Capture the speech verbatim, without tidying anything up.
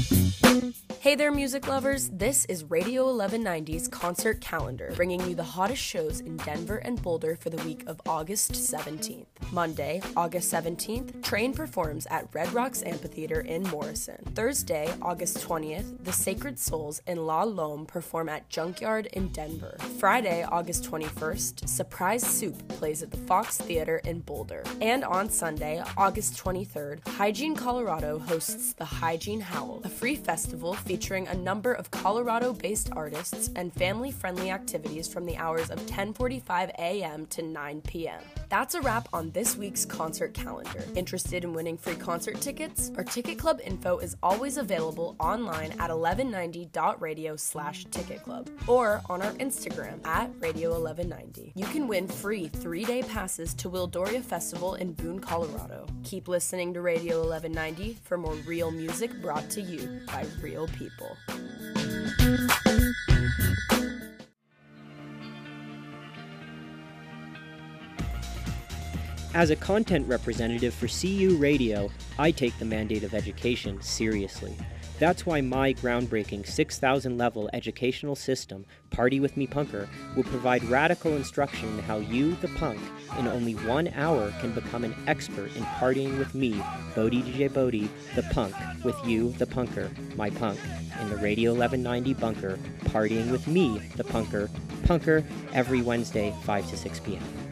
Hey there, music lovers. This is Radio eleven ninety's concert calendar, bringing you the hottest shows in Denver and Boulder for the week of August seventeenth. Monday, August seventeenth, Train performs at Red Rocks Amphitheater in Morrison. Thursday, August twentieth, The Sacred Souls and La Lome perform at Junkyard in Denver. Friday, August twenty-first, Surprise Soup plays at the Fox Theater in Boulder. And on Sunday, August twenty-third, Hygiene Colorado hosts the Hygiene Howl, a free festival featuring a number of Colorado-based artists and family-friendly activities from the hours of ten forty-five a.m. to nine p.m. That's a wrap on this week's concert calendar. Interested in winning free concert tickets? Our Ticket Club info is always available online at eleven ninety dot radio slash ticket club or on our Instagram at radio eleven ninety. You can win free three-day passes to Wildoria Festival in Boone, Colorado. Keep listening to Radio eleven ninety for more real music brought to you by real people. As a content representative for C U Radio, I take the mandate of education seriously. That's why my groundbreaking six thousand level educational system, Party With Me Punker, will provide radical instruction in how you, the punk, in only one hour can become an expert in partying with me, Bodie D J Bodie, the punk, with you, the punker, my punk, in the Radio eleven ninety bunker, partying with me, the punker, punker, every Wednesday, five to six p.m.